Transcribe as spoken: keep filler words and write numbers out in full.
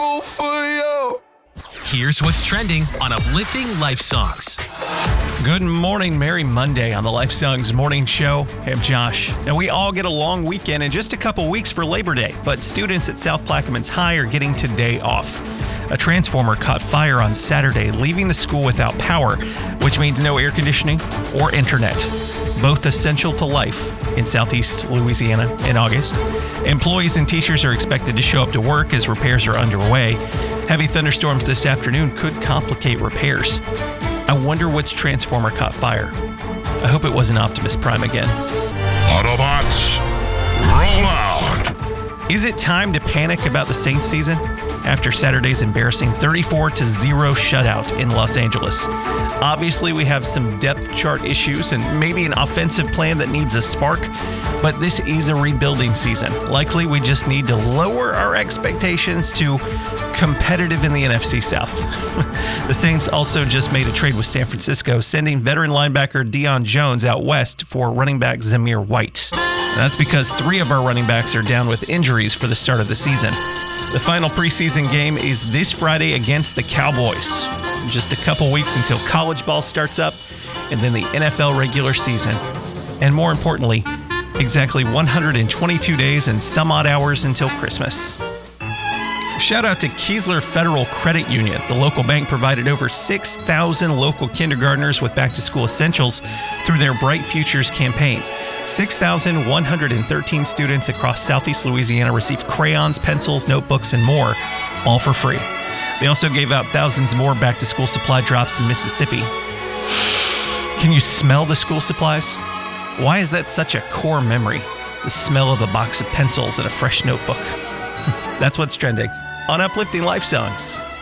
grateful for you. Here's what's trending on Uplifting Life Songs. Good morning, Merry Monday on the Life Songs Morning Show. Hey, I'm Josh. Now, we all get a long weekend in just a couple weeks for Labor Day, but students at South Plaquemines High are getting today off. A transformer caught fire on Saturday, leaving the school without power, which means no air conditioning or internet, both essential to life in southeast Louisiana in August. Employees and teachers are expected to show up to work as repairs are underway. Heavy thunderstorms this afternoon could complicate repairs. I wonder which transformer caught fire. I hope it wasn't Optimus Prime again. Autobots, roll out. Is it time to panic about the Saints season? After Saturday's embarrassing thirty-four to zero shutout in Los Angeles. Obviously, we have some depth chart issues and maybe an offensive plan that needs a spark, but this is a rebuilding season. Likely, we just need to lower our expectations to competitive in the N F C South. The Saints also just made a trade with San Francisco, sending veteran linebacker Deion Jones out west for running back Zamir White. That's because three of our running backs are down with injuries for the start of the season. The final preseason game is this Friday against the Cowboys. Just a couple weeks until college ball starts up, and then the N F L regular season. And more importantly, exactly one hundred twenty-two days and some odd hours until Christmas. Shout out to Keesler Federal Credit Union. The local bank provided over six thousand local kindergartners with back-to-school essentials through their Bright Futures campaign. six thousand one hundred thirteen students across southeast Louisiana received crayons, pencils, notebooks, and more, all for free. They also gave out thousands more back-to-school supply drops in Mississippi. Can you smell the school supplies? Why is that such a core memory? The smell of a box of pencils and a fresh notebook. That's what's trending on Uplifting Life Songs.